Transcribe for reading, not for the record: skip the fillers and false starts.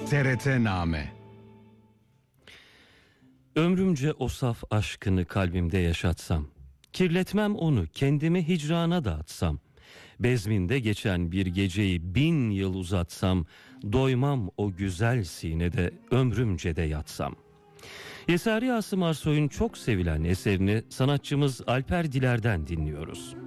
TRT-Name. Ömrümce o saf aşkını kalbimde yaşatsam, kirletmem onu, kendimi hicrana dağıtsam, bezminde geçen bir geceyi 1000 yıl uzatsam, doymam o güzel sinede ömrümce de yatsam. Yesari Asım Arsoy'un çok sevilen eserini sanatçımız Alper Diler'den dinliyoruz.